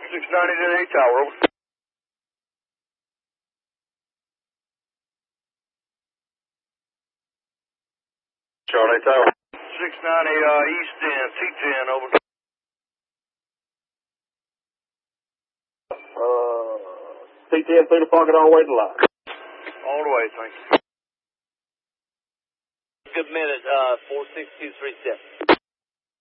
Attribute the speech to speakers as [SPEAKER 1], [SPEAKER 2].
[SPEAKER 1] 690 to the tower. Charlie Tower. 690 East End, T10, over. T10 through the pocket all the way to line. All the way, thanks.
[SPEAKER 2] Good minute, 46237.